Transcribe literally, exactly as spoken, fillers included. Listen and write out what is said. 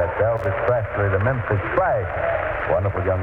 That's Elvis Presley, the Memphis Splash. Wonderful young